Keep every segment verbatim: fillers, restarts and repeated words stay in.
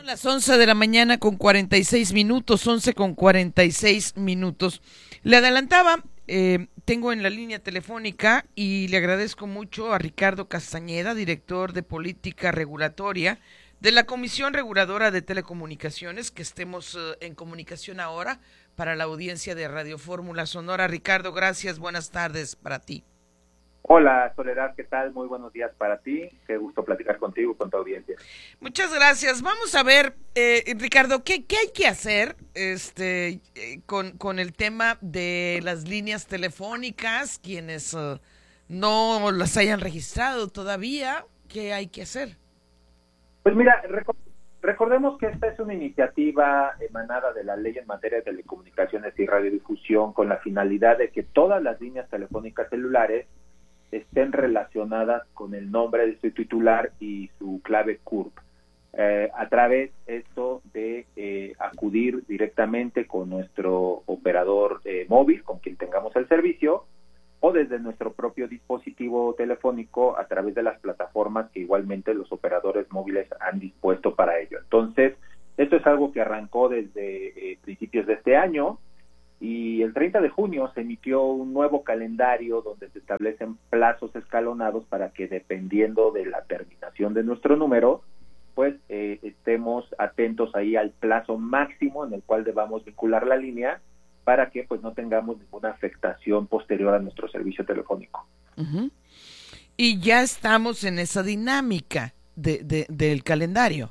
Son las once de la mañana con cuarenta y seis minutos, once con cuarenta y seis minutos. Le adelantaba, eh, tengo en la línea telefónica y le agradezco mucho a Ricardo Castañeda, director de Política Regulatoria de la Comisión Reguladora de Telecomunicaciones, que estemos uh, en comunicación ahora para la audiencia de Radio Fórmula Sonora. Ricardo, gracias, buenas tardes para ti. Hola, Soledad, ¿qué tal? Muy buenos días para ti. Qué gusto platicar contigo, con tu audiencia. Muchas gracias. Vamos a ver, eh, Ricardo, ¿qué, qué hay que hacer este, eh, con, con el tema de las líneas telefónicas? Quienes uh, no las hayan registrado todavía, ¿qué hay que hacer? Pues mira, rec- recordemos que esta es una iniciativa emanada de la Ley en materia de telecomunicaciones y radiodifusión con la finalidad de que todas las líneas telefónicas celulares estén relacionadas con el nombre de su titular y su clave C U R P, eh, a través esto de eh, acudir directamente con nuestro operador eh, móvil, con quien tengamos el servicio, o desde nuestro propio dispositivo telefónico a través de las plataformas que igualmente los operadores móviles han dispuesto para ello. Entonces, esto es algo que arrancó desde eh, principios de este año, y el treinta de junio se emitió un nuevo calendario donde se establecen plazos escalonados para que, dependiendo de la terminación de nuestro número, pues eh, estemos atentos ahí al plazo máximo en el cual debamos vincular la línea para que pues no tengamos ninguna afectación posterior a nuestro servicio telefónico. Uh-huh. Y ya estamos en esa dinámica de, de, del calendario.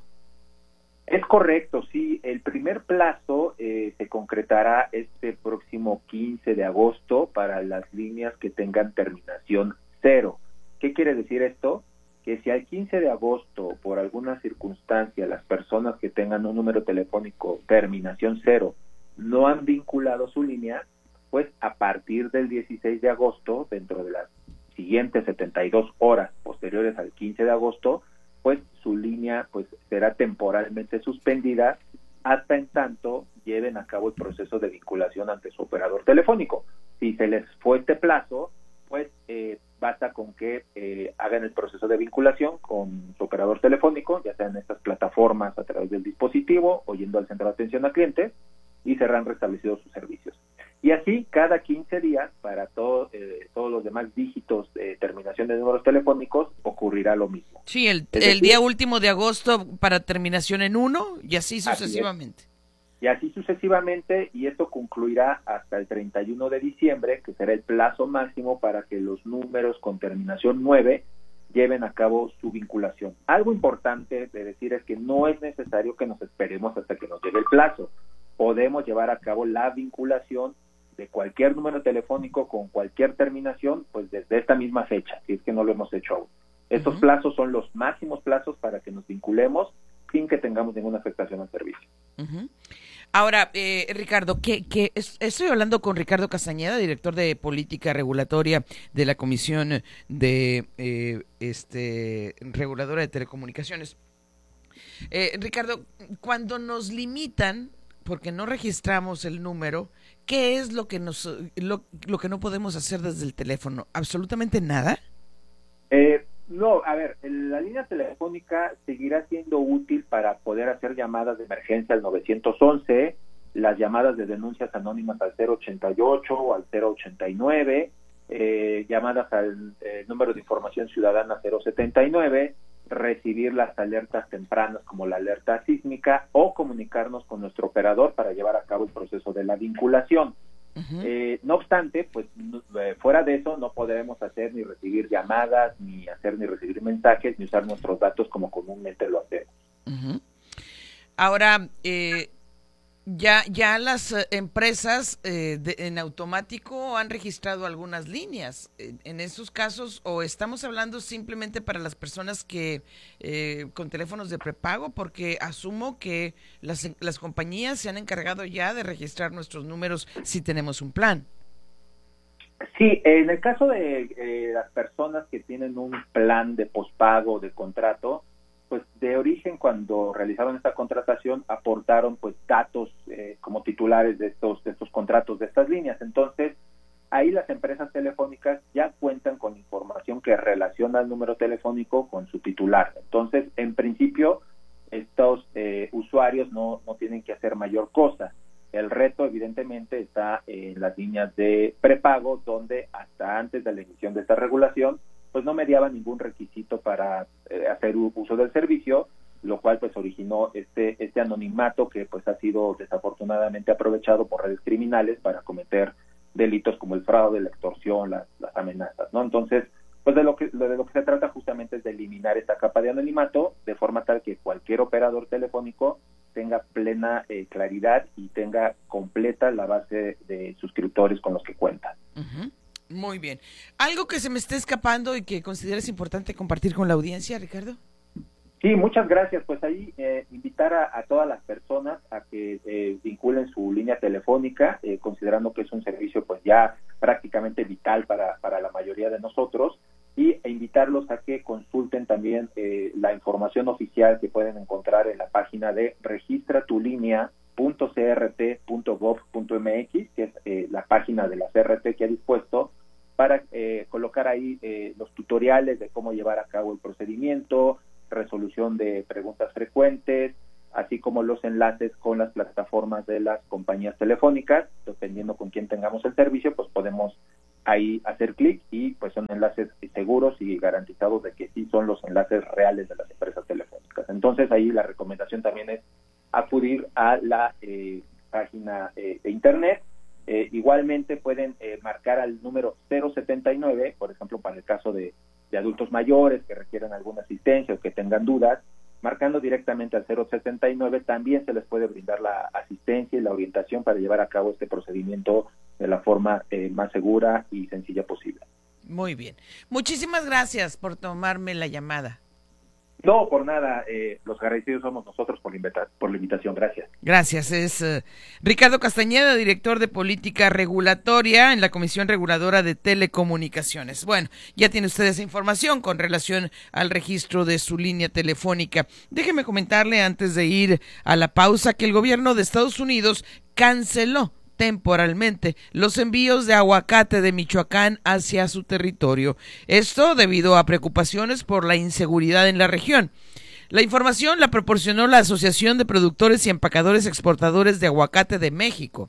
Es correcto, sí. El primer plazo eh, se concretará este próximo quince de agosto para las líneas que tengan terminación cero. ¿Qué quiere decir esto? Que si al quince de agosto, por alguna circunstancia, las personas que tengan un número telefónico terminación cero no han vinculado su línea, pues a partir del dieciséis de agosto, dentro de las siguientes setenta y dos horas posteriores al quince de agosto, pues su línea pues será temporalmente suspendida hasta en tanto lleven a cabo el proceso de vinculación ante su operador telefónico. Si se les fue este plazo, pues eh, basta con que eh, hagan el proceso de vinculación con su operador telefónico, ya sea en estas plataformas a través del dispositivo o yendo al centro de atención a clientes, y serán restablecidos sus servicios. Y así, cada quince días, para todo, eh, todos los demás dígitos de terminación de números telefónicos, ocurrirá lo mismo. Sí, el, es el decir, día último de agosto para terminación en uno y así sucesivamente. Así y así sucesivamente, y esto concluirá hasta el treinta y uno de diciembre, que será el plazo máximo para que los números con terminación nueve lleven a cabo su vinculación. Algo importante de decir es que no es necesario que nos esperemos hasta que nos llegue el plazo. Podemos llevar a cabo la vinculación de cualquier número telefónico con cualquier terminación, pues desde esta misma fecha, si es que no lo hemos hecho aún. Estos uh-huh. plazos son los máximos plazos para que nos vinculemos sin que tengamos ninguna afectación al servicio. Uh-huh. Ahora, eh, Ricardo, ¿qué, qué es, estoy hablando con Ricardo Castañeda, director de Política Regulatoria de la Comisión de eh, este Reguladora de Telecomunicaciones. Eh, Ricardo, cuando nos limitan porque no registramos el número, ¿qué es lo que nos lo, lo que no podemos hacer desde el teléfono? ¿Absolutamente nada? Eh, no, a ver, la línea telefónica seguirá siendo útil para poder hacer llamadas de emergencia al nueve once, las llamadas de denuncias anónimas al cero ochenta y ocho o al cero ochenta y nueve, eh, llamadas al eh, número de información ciudadana cero setenta y nueve, recibir las alertas tempranas como la alerta sísmica o comunicarnos con nuestro operador para llevar a cabo el proceso de la vinculación. Uh-huh. Eh, no obstante, pues eh, fuera de eso no podremos hacer ni recibir llamadas, ni hacer ni recibir mensajes, ni usar nuestros datos como comúnmente lo hacemos. Uh-huh. Ahora, eh, ya ya las eh, empresas eh, de, en automático han registrado algunas líneas. En, en esos casos, o estamos hablando simplemente para las personas que eh, con teléfonos de prepago, porque asumo que las, las compañías se han encargado ya de registrar nuestros números si tenemos un plan. Sí, en el caso de eh, las personas que tienen un plan de pospago, de contrato, pues de origen, cuando realizaron esta contratación, aportaron pues datos eh, como titulares de estos de estos contratos, de estas líneas. Entonces, ahí las empresas telefónicas ya cuentan con información que relaciona el número telefónico con su titular. Entonces, en principio, estos eh, usuarios no, no tienen que hacer mayor cosa. El reto, evidentemente, está en las líneas de prepago, donde hasta antes de la emisión de esta regulación, pues no mediaba ningún requisito para eh, hacer uso del servicio, lo cual pues originó este este anonimato que pues ha sido desafortunadamente aprovechado por redes criminales para cometer delitos como el fraude, la extorsión, las, las amenazas, ¿no? Entonces, pues de lo que de lo que se trata justamente es de eliminar esta capa de anonimato, de forma tal que cualquier operador telefónico tenga plena eh, claridad y tenga completa la base de suscriptores con los que cuenta. Uh-huh. Muy bien. ¿Algo que se me esté escapando y que consideres importante compartir con la audiencia, Ricardo? Sí, muchas gracias. Pues ahí eh, invitar a, a todas las personas a que eh, vinculen su línea telefónica, eh, considerando que es un servicio pues ya prácticamente vital para, para la mayoría de nosotros, y e invitarlos a que consulten también eh, la información oficial que pueden encontrar en la página de registra tu línea punto c r t punto gov punto m x, que es eh, la página de la C R T que ha dispuesto para eh, colocar ahí eh, los tutoriales de cómo llevar a cabo el procedimiento, resolución de preguntas frecuentes, así como los enlaces con las plataformas de las compañías telefónicas. Dependiendo con quién tengamos el servicio, pues podemos ahí hacer clic y pues son enlaces seguros y garantizados de que sí son los enlaces reales de las empresas telefónicas. Entonces ahí la recomendación también es acudir a la eh, página eh, de internet. Eh, igualmente pueden eh, marcar al número cero setenta y nueve, por ejemplo, para el caso de, de adultos mayores que requieran alguna asistencia o que tengan dudas. Marcando directamente al cero setenta y nueve también se les puede brindar la asistencia y la orientación para llevar a cabo este procedimiento de la forma eh, más segura y sencilla posible. Muy bien. Muchísimas gracias por tomarme la llamada. No, por nada, eh, los agradecidos somos nosotros por la, invita- por la invitación. Gracias. Gracias. Es uh, Ricardo Castañeda, director de Política Regulatoria en la Comisión Reguladora de Telecomunicaciones. Bueno, ya tiene usted esa información con relación al registro de su línea telefónica. Déjeme comentarle antes de ir a la pausa que el gobierno de Estados Unidos canceló temporalmente los envíos de aguacate de Michoacán hacia su territorio. Esto debido a preocupaciones por la inseguridad en la región. La información la proporcionó la Asociación de Productores y Empacadores Exportadores de Aguacate de México.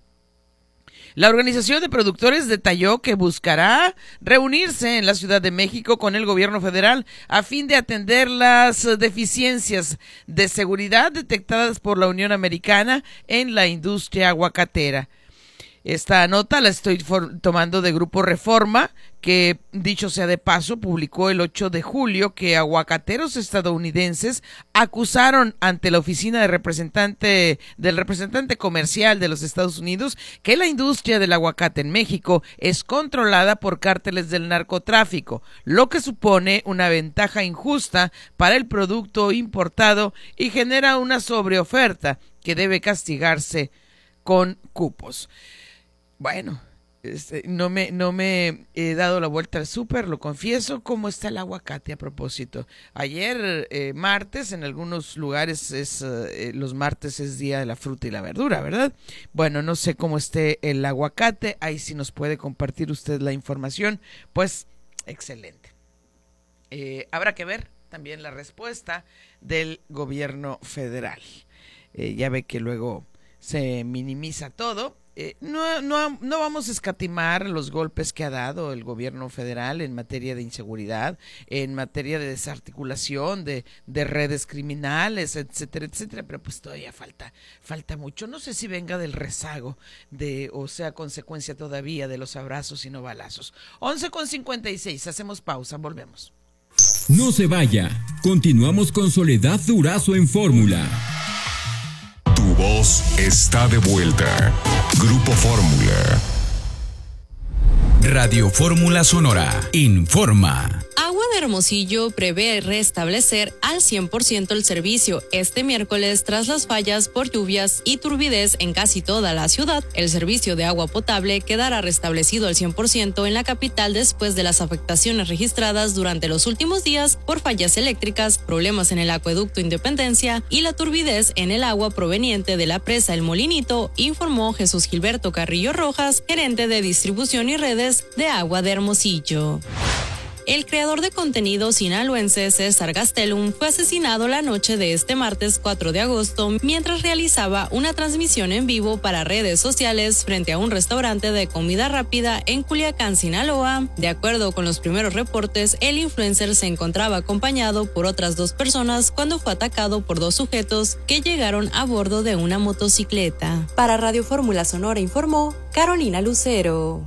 La organización de productores detalló que buscará reunirse en la Ciudad de México con el gobierno federal a fin de atender las deficiencias de seguridad detectadas por la Unión Americana en la industria aguacatera. Esta nota la estoy for- tomando de Grupo Reforma, que, dicho sea de paso, publicó el ocho de julio que aguacateros estadounidenses acusaron ante la oficina de representante del representante comercial de los Estados Unidos que la industria del aguacate en México es controlada por cárteles del narcotráfico, lo que supone una ventaja injusta para el producto importado y genera una sobreoferta que debe castigarse con cupos. Bueno, este, no me no me he dado la vuelta al súper, lo confieso. ¿Cómo está el aguacate a propósito? Ayer, eh, martes, en algunos lugares es eh, los martes es día de la fruta y la verdura, ¿verdad? Bueno, no sé cómo esté el aguacate. Ahí sí nos puede compartir usted la información. Pues, excelente. Eh, habrá que ver también la respuesta del gobierno federal. Eh, ya ve que luego se minimiza todo. Eh, no, no, no vamos a escatimar los golpes que ha dado el gobierno federal en materia de inseguridad, en materia de desarticulación de, de redes criminales, etcétera, etcétera, pero pues todavía falta, falta mucho. No sé si venga del rezago de, o sea, consecuencia todavía de los abrazos y no balazos. once con cincuenta y seis, hacemos pausa, volvemos. No se vaya, continuamos con Soledad Durazo en Fórmula. Tu voz está de vuelta. Grupo Fórmula. Radio Fórmula Sonora informa. Agua de Hermosillo prevé restablecer al cien por ciento el servicio este miércoles tras las fallas por lluvias y turbidez en casi toda la ciudad. El servicio de agua potable quedará restablecido al cien por ciento en la capital después de las afectaciones registradas durante los últimos días por fallas eléctricas, problemas en el acueducto Independencia y la turbidez en el agua proveniente de la presa El Molinito, informó Jesús Gilberto Carrillo Rojas, gerente de distribución y redes de Agua de Hermosillo. El creador de contenido sinaloense César Gastelum fue asesinado la noche de este martes cuatro de agosto mientras realizaba una transmisión en vivo para redes sociales frente a un restaurante de comida rápida en Culiacán, Sinaloa. De acuerdo con los primeros reportes, el influencer se encontraba acompañado por otras dos personas cuando fue atacado por dos sujetos que llegaron a bordo de una motocicleta. Para Radio Fórmula Sonora informó Carolina Lucero.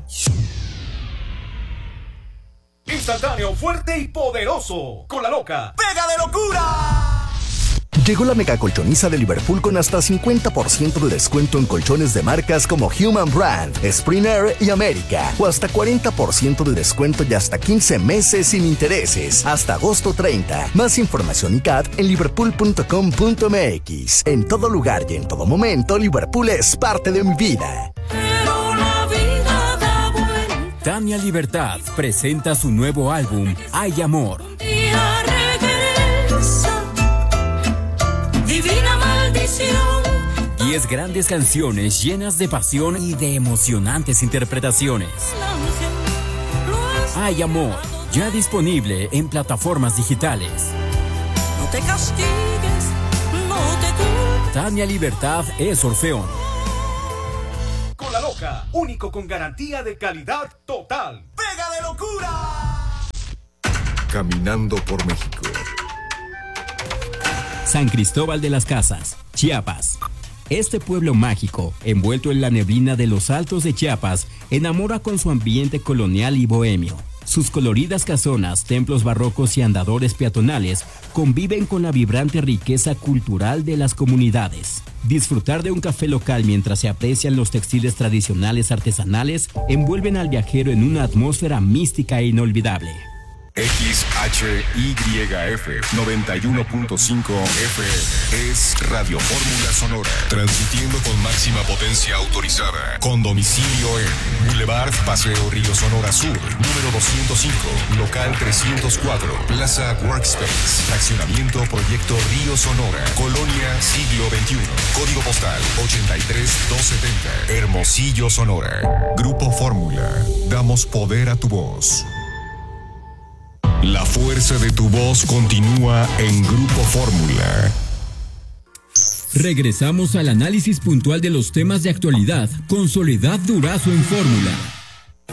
Instantáneo, fuerte y poderoso. Con la loca. ¡Pega de locura! Llegó la mega colchoniza de Liverpool con hasta cincuenta por ciento de descuento en colchones de marcas como Human Brand, Springer y América. O hasta cuarenta por ciento de descuento y hasta quince meses sin intereses. Hasta agosto treinta. Más información y C A D en liverpool punto com punto m x. En todo lugar y en todo momento, Liverpool es parte de mi vida. Tania Libertad presenta su nuevo álbum, Hay Amor. Divina maldición. Diez grandes canciones llenas de pasión y de emocionantes interpretaciones. Hay Amor, ya disponible en plataformas digitales. No te castigues, no te culpes. Tania Libertad es Orfeón. Con la loca, único con garantía de calidad total. ¡Pega de locura! Caminando por México. San Cristóbal de las Casas, Chiapas. Este pueblo mágico, envuelto en la neblina de los altos de Chiapas, enamora con su ambiente colonial y bohemio. Sus coloridas casonas, templos barrocos y andadores peatonales conviven con la vibrante riqueza cultural de las comunidades. Disfrutar de un café local mientras se aprecian los textiles tradicionales artesanales envuelven al viajero en una atmósfera mística e inolvidable. X H Y F noventa y uno punto cinco F M es Radio Fórmula Sonora, transmitiendo con máxima potencia autorizada, con domicilio en Boulevard Paseo Río Sonora Sur, número doscientos cinco, local trescientos cuatro, Plaza Workspace, Fraccionamiento Proyecto Río Sonora, Colonia Siglo veintiuno, código postal ochenta y tres doscientos setenta, Hermosillo, Sonora. Grupo Fórmula, damos poder a tu voz. La fuerza de tu voz continúa en Grupo Fórmula. Regresamos al análisis puntual de los temas de actualidad con Soledad Durazo en Fórmula.